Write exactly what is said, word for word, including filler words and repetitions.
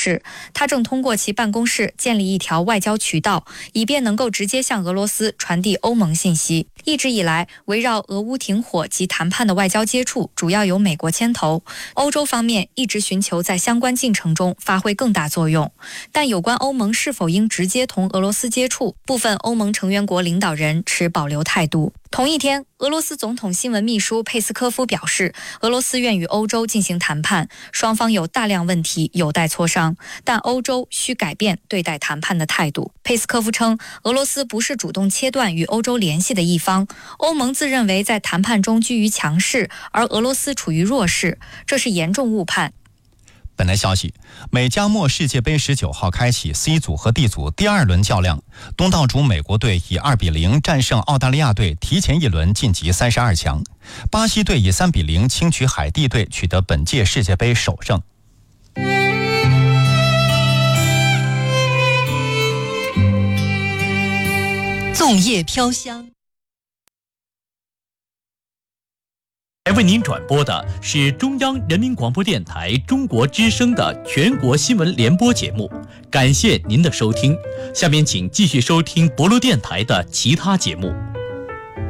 示，他正通过其办公室建立一条外交渠道，以便能够直接向俄罗斯传递欧盟信息。一直以来，围绕俄乌停火及谈判的外交接触主要由美国牵头，欧洲方面一直寻求在相关进程中发挥更大作用。但有关欧盟是否应直接同俄罗斯接触，部分欧盟成员国领导人持保留态度。同一天，俄罗斯总统新闻秘书佩斯科夫表示，俄罗斯愿与欧洲进行谈判，双方有大量问题有待磋商，但欧洲需改变对待谈判的态度。佩斯科夫称，俄罗斯不是主动切断与欧洲联系的一方，欧盟自认为在谈判中居于强势，而俄罗斯处于弱势，这是严重误判。 本台消息，美加墨世界杯十九号开启 C 组和 D 组第二轮较量，东道主美国队以二比零战胜澳大利亚队，提前一轮晋级三十二强。巴西队以三比零轻取海地队，取得本届世界杯首胜。 粽叶飘香。 为您转播的是中央人民广播电台中国之声的全国新闻联播节目，感谢您的收听。下面请继续收听博罗电台的其他节目。